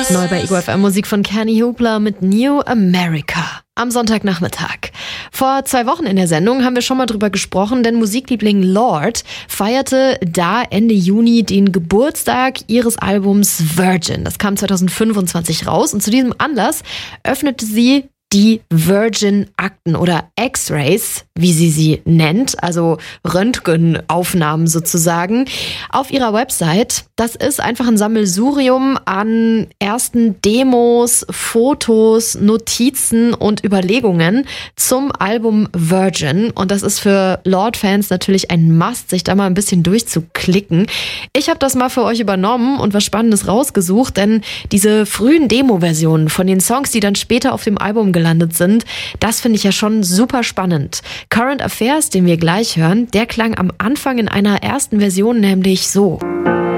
Neu bei Ego FM Musik von Kenny Hoopla mit New America. Am Sonntagnachmittag. Vor 2 Wochen in der Sendung haben wir schon mal drüber gesprochen, denn Musikliebling Lorde feierte da Ende Juni den Geburtstag ihres Albums Virgin. Das kam 2025 raus und zu diesem Anlass öffnete sie die Virgin-Akten oder X-Rays, wie sie nennt, also Röntgenaufnahmen sozusagen, auf ihrer Website. Das ist einfach ein Sammelsurium an ersten Demos, Fotos, Notizen und Überlegungen zum Album Virgin. Und das ist für Lorde-Fans natürlich ein Must, sich da mal ein bisschen durchzuklicken. Ich habe das mal für euch übernommen und was Spannendes rausgesucht, denn diese frühen Demo-Versionen von den Songs, die dann später auf dem Album gelandet sind, das finde ich ja schon super spannend. Current Affairs, den wir gleich hören, der klang am Anfang in einer ersten Version nämlich so.